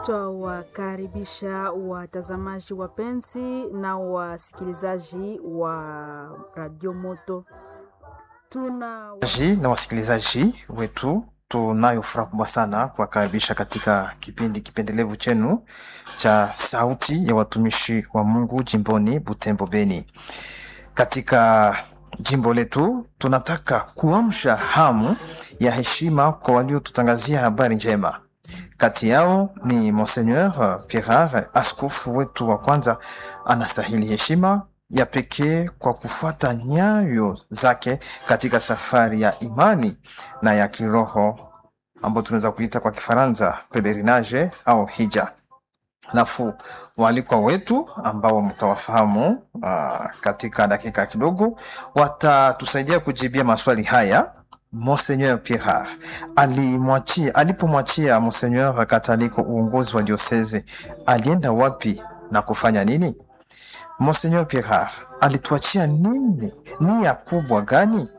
Twawakaribisha watazamaji wapenzi na wasikilizaji wa Radio Moto. Na wasikilizaji wetu, tunayo furaha kubwa sana kuwakaribisha katika kipindi kipendelevu chenu cha Sauti ya Watumishi wa Mungu jimboni Butembo Beni. Katika jimbo letu tunataka kuamsha hamu ya heshima kwa waliotutangazia habari njema. Kati yao ni Monseigneur Pierre, askofu wetu wa kwanza. Anastahili heshima ya pekee kwa kufuata nyayo zake katika safari ya imani na ya kiroho ambayo tunaweza kuita kwa Kifaransa pelerinage au hija. Alafu walikwa wetu ambao mtawafahamu katika dakika kidogo watatusaidia kujibia maswali haya. Monseigneur Pierre alipomwachia Monseigneur Kataliko uongozi wa diocese, alienda wapi na kufanya nini? Monseigneur Pierre alituachia nini? Nia kubwa gani?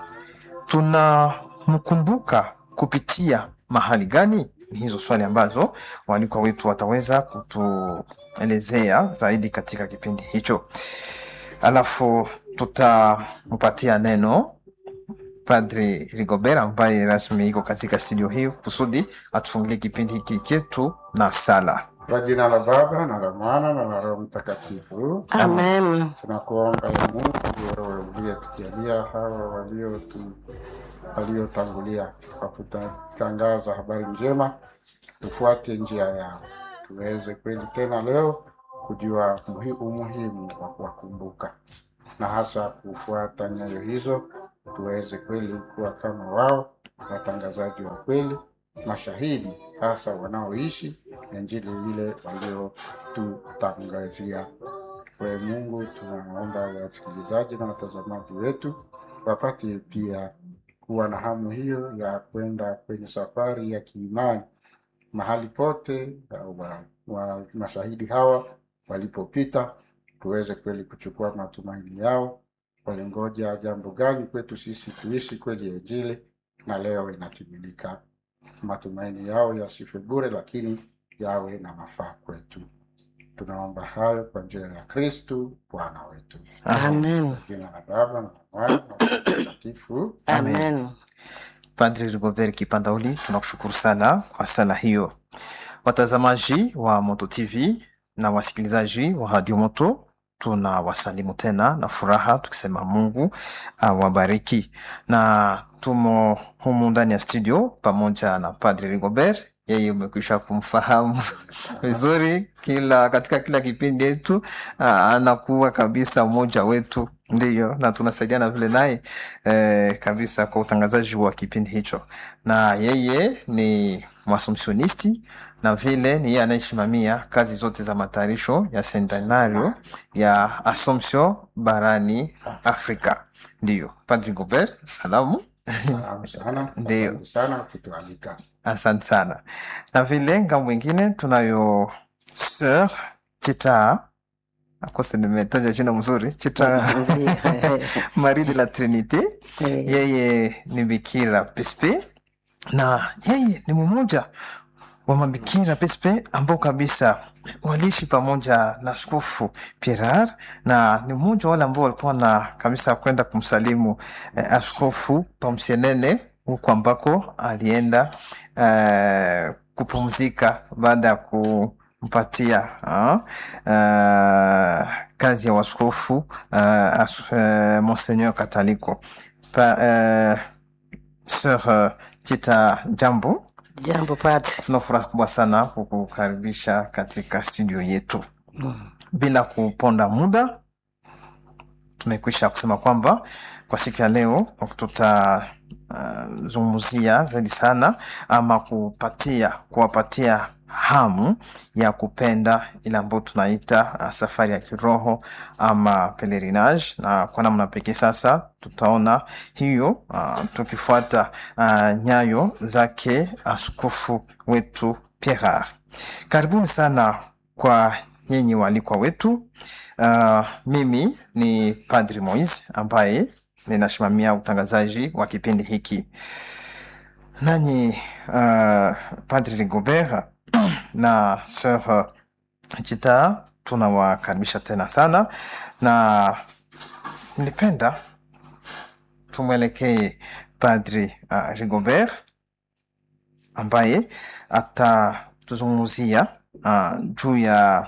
Tunamkumbuka kupitia mahali gani? Ni hizo swali ambazo walikwa wetu wataweza kutuelezea zaidi katika kipindi hicho. Alafu tutampatia neno Padri Rigobert ambaye rasmi iko katika studio hii kusudi atufungulie kipindi hiki chetu na sala. Kwa jina la Baba na la Mwana na la Roho Mtakatifu. Amen. Tunakuomba ya Mungu uliyetujalia hawa waliotangulia kwa kutangaza habari njema, tufuate njia yao, tuweze kweli tena leo kujua umuhimu wa kuwakumbuka na hasa kufuata nyayo hizo, tuweze kweli kuwa kama wao, watangazaji wa kweli, mashahidi hasa wanaoishi Injili ile waliotutangazia. Kwa Mungu tunaomba wasikilizaji na watazamaji wetu wapate pia kuwa na hamu hiyo ya kwenda kwenye safari ya kiimani mahali pote wa mashahidi hawa walipopita, tuweze kweli kuchukua matumaini yao. Walingoja jambo gani kwetu sisi tuishi kweli Injili, na leo inatimilika. Matumaini yao yasife bure, lakini yawe na mafaa kwetu. Tunaomba hayo kwa njia ya Kristo Bwana wetu. Amen. Jina la Baba na Mwana na Mtakatifu. Amen. Padri Rigobert Kipandauli, tunakushukuru sana kwa sala hiyo. Watazamaji wa Moto TV na wasikilizaji wa Radio Moto, tunawasalimu tena na furaha tukisema Mungu awabariki. Na tumo humu ndani ya studio pamoja na Padri Rigobert. Yeye umekwisha kumfahamu vizuri, katika kila kipindi yetu anakuwa kabisa mmoja wetu, ndiyo, na tunasaidiana vile naye kabisa kwa utangazaji wa kipindi hicho. Na yeye ni mwasompsionisti na vile ni yeye anayesimamia kazi zote za matayarisho ya centenario ya Assumption barani Afrika. Ndiyo, Padri Rigobert, salamu. Salamu sana. Ndiyo. Asante sana kutualika. Asante sana. Na vile ngambo mwingine tunayo Sœur Chita, akose nimetaja jina mzuri, Chita Marie de la Trinité. Yeye ni bikira Pespe, na yeye ni mmoja wa mabikira Pespe ambao kabisa waliishi pamoja na Askofu Pierre, na ni mmoja wale ambao walikuwa na kabisa kwenda kumsalimu Askofu Pamsienene huko ambako alienda kupumzika baada ya kumpatia kazi ya waskofu Monseigneur Kataliko. Sœur Chita, jambo. Jambo Padri. Tunafuraha kubwa sana kukukaribisha katika studio yetu. Bila kuponda muda, tumekwisha kusema kwamba kwa siku ya leo tutazungumzia zaidi sana ama kuwapatia hamu ya kupenda ile ambayo tunaita safari ya kiroho ama pelerinage, na kwa namna pekee sasa tutaona hiyo tukifuata nyayo zake askofu wetu Pierre. Karibuni sana kwa nyinyi walikwa wetu. Mimi ni Padri Moise ambaye ninasimamia utangazaji wa kipindi hiki. Nanyi Padri Rigobert, na Sir Chita, tunawakaribisha tena sana, na nilipenda tumwelekee Padri Rigobert ambaye atatuzungumzia juu ya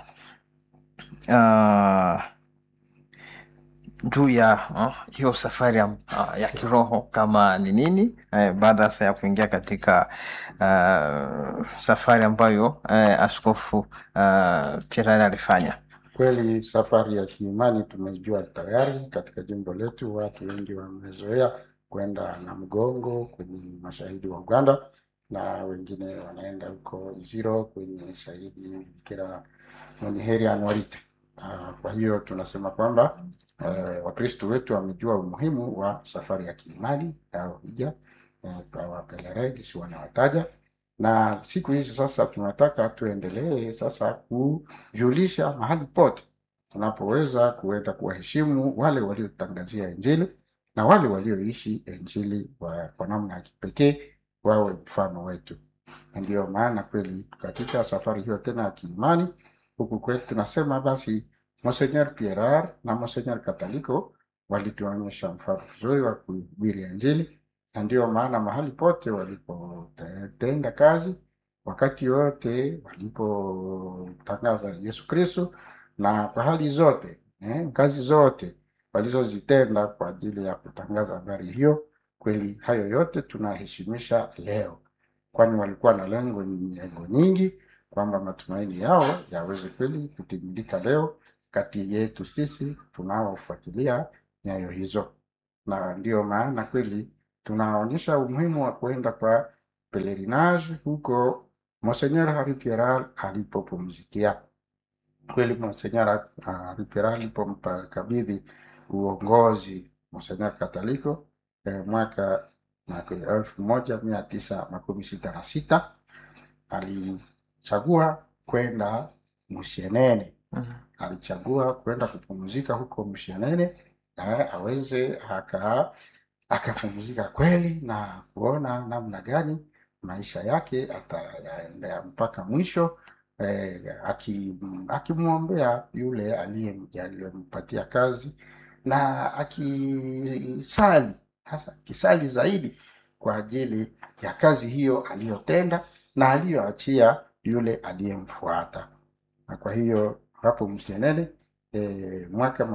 hiyo safari ya kiroho kama ni nini, baada sasa ya kuingia katika safari ambayo Askofu Pierre alifanya. Kweli safari ya kiimani tumejua tayari katika jimbo letu, watu wengi wamezoea kwenda na mgongo kwenye mashahidi wa Uganda, na wengine wanaenda huko Iziro kwenye shahidi Bikira mwenye heri Anuarite. Kwa hiyo tunasema kwamba Wakristo wetu wamejua umuhimu wa safari ya kiimani au hija kwa wapelelezi si wanawataja, na siku hizi sasa tunataka tuendelee sasa kujulisha mahali pote tunapoweza kuenda kuwaheshimu wale waliotangazia Injili na wale walioishi Injili kwa namna ya kipekee, wawe mfano wetu. Na ndio maana kweli katika safari hiyo tena ya kiimani huku kwetu tunasema basi Monseigneur Pierre na Monseigneur Kataliko walituonyesha mfano mzuri wa kuhubiri Injili, na ndio maana mahali pote walipotenda kazi, wakati wote walipotangaza Yesu Kristo, na kwa hali zote kazi zote walizozitenda kwa ajili ya kutangaza habari hiyo, kweli hayo yote tunaheshimisha leo, kwani walikuwa na lengo nyingi kwamba matumaini yao yaweze kweli kutimilika leo kati yetu sisi tunaofuatilia nyayo hizo. Na ndio maana kweli tunaonyesha umuhimu wa kwenda kwa pelerinage huko Monseigneur Henri Pierral alipopumzikia. Kweli Monseigneur Henri Pierral alipomkabidhi uongozi Monseigneur Kataliko mwaka 1966 alichagua kwenda Musienene. Alichagua kwenda kupumzika huko Musienene aweze akapumzika kweli na kuona namna gani maisha yake atayaendea mpaka mwisho, akimwombea yule aliyempatia kazi na akisali zaidi kwa ajili ya kazi hiyo aliyotenda na aliyoachia yule aliyemfuata. Na kwa hiyo hapo Musienene mwaka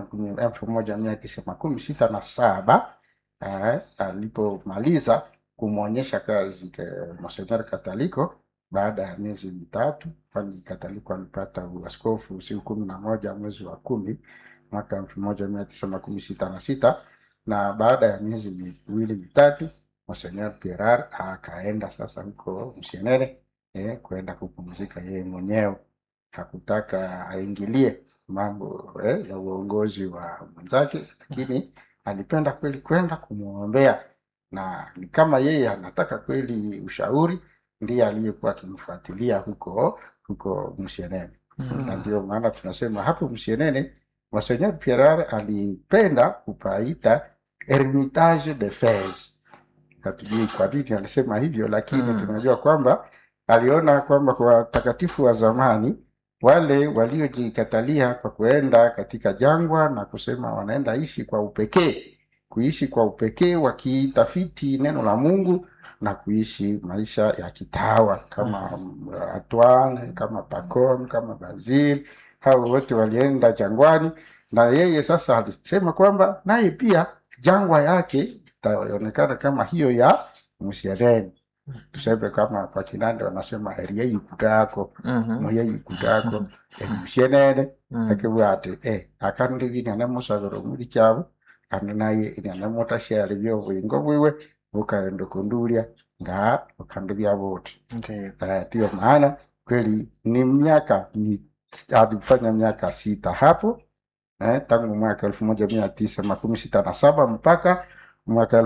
1967 alipomaliza kumwonyesha kazi Monseigneur Kataliko, baada ya miezi mitatu, kwani Kataliko alipata uaskofu siku 11 mwezi wa 10 mwaka 1966, na baada ya miezi miwili mitatu Monseigneur Pierre akaenda sasa huko Musienene kwenda kupumzika yeye mwenyewe. Hakutaka aingilie mambo ya uongozi wa mwenzake, lakini alipenda kweli kwenda kumwombea, na kama yeye anataka kweli ushauri, ndiye aliyekuwa akimfuatilia huko Musienene. Na ndio maana tunasema hapo Musienene Monseigneur Pierre alipenda kupaita Hermitage de Fez. Hatujui kwa nini alisema hivyo, lakini tunajua kwamba aliona kwamba kwa watakatifu wa zamani wale waliojikatalia kwa kuenda katika jangwa na kusema wanaenda kuishi kwa upekee wakitafiti neno la Mungu na kuishi maisha ya kitawa, kama Antoine, kama Pacome, kama Basil, hao wote walienda jangwani, na yeye sasa alisema kwamba naye pia jangwa yake itaonekana kama hiyo ya Musienene. Tuseme kama kwa Kinande wanasema heri kutako moyo kutako Musienene, akibwate akandi bina na musagoro muri cyabo kandi naye ina mota share byo wingo bwiwe bukaendo kundulia nga ukandi byabote. Ndio maana kweli ni alifanya miaka 6 hapo tangu mwaka 1967 mpaka mwaka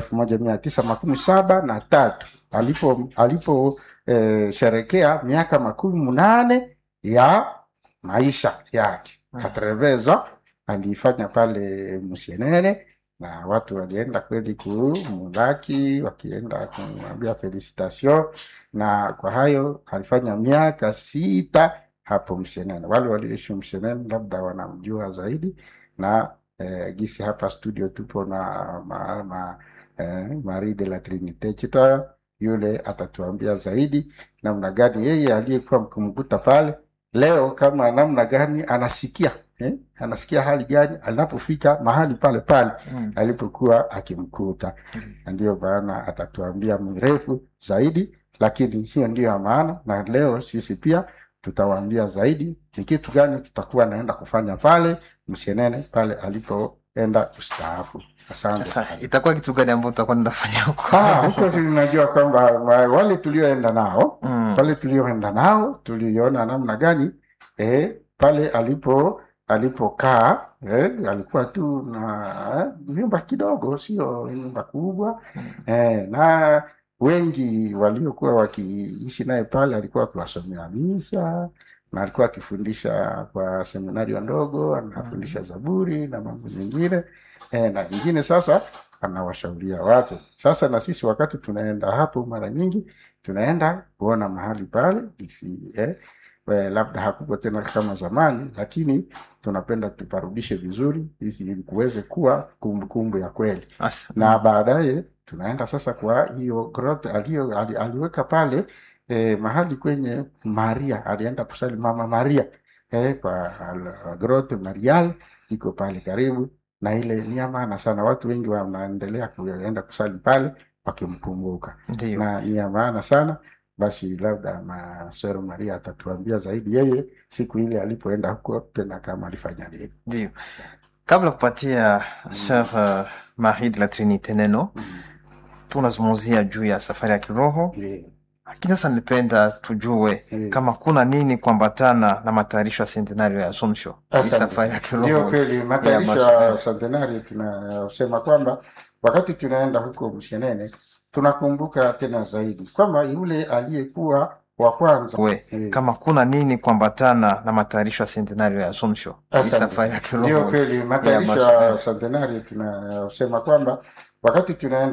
1973 alipo sherekea miaka 80 ya maisha yake. Katreveza alifanya pale Musienene, na watu walienda kweli kumlaki, wakienda kumwambia felicitation, na kwa hayo alifanya miaka 6 hapo Mshenene. Wale walioishi Mshenene labda wanamjua zaidi, na gisi hapa studio tupo na Marie de la Trinite Chita, yule atatuambia zaidi namna gani yeye aliyekuwa mkumkuta pale leo, kama namna gani anasikia anasikia hali gani anapofika mahali pale pale alipokuwa akimkuta. Ndio maana atatuambia mrefu zaidi, lakini hiyo ndio maana, na leo sisi pia tutawaambia zaidi ni kitu gani tutakuwa naenda kufanya pale Mshenene pale alipoenda kustaafu. Asante. Sasa itakuwa kitu gani ambacho tutakuwa tunafanya huko? Huko tunajua kwamba wale tulioenda nao tuliona namna gani pale alipokaa alikuwa tu na nyumba kidogo, sio nyumba kubwa na wengi waliokuwa wakiishi naye pale alikuwa akiwasomea misa, na alikuwa akifundisha kwa seminari ndogo, anafundisha Zaburi na mambo mengine na vingine. Sasa anawashauria watu. Sasa na sisi wakati tunaenda hapo, mara nyingi tunaenda kuona mahali pale labda hakupo tena kama zamani, lakini tunapenda tuparudishe vizuri ili kuweze kuwa kumbukumbu ya kweli. Na baadaye tunaenda sasa kwa hiyo grotte aliweka pale mahali kwenye Maria, alienda kusali Mama Maria kwa grotte Marial iko pale karibu, na ile ni maana sana, watu wengi wanaendelea kuenda kusali pale wakimkumbuka, na ni maana sana. Basi labda Masero Maria atatuambia zaidi yeye siku ile alipoenda huko tena kama alifanya nini. Ndio. Kabla kupatia Sœur Marie de la Trinite neno, tunazungumzia juu ya safari ya kiroho. Lakini sasa nipenda tujue kama kuna nini kuambatana na matayarisho ya centenario ya Assumption. Safari ya kiroho. Ndio kweli, matayarisho ya centenario tunasema kwamba wakati tunaenda huko Mshenene tunakumbuka tena zaidi kwamba yule aliyekuwa wa kwanza kama kuna nini kuambatana na matayarisho ya centenario ya Assumption. Safari ya kiroho. Ndio kweli, matayarisho ya centenario tunasema kwamba wakati tunaenda